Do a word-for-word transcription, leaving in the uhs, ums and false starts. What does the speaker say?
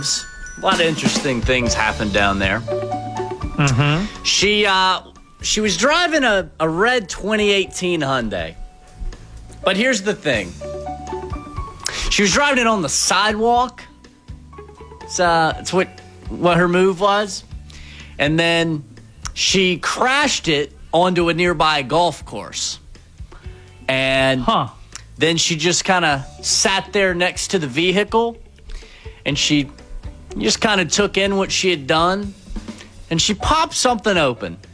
A lot of interesting things happened down there. Mm-hmm. She uh, she was driving a, a red twenty eighteen Hyundai. But here's the thing. She was driving it on the sidewalk. It's, uh, it's what, what her move was. And then she crashed it onto a nearby golf course. And huh. then she just kind of sat there next to the vehicle. And she just kind of took in what she had done. And she popped something open.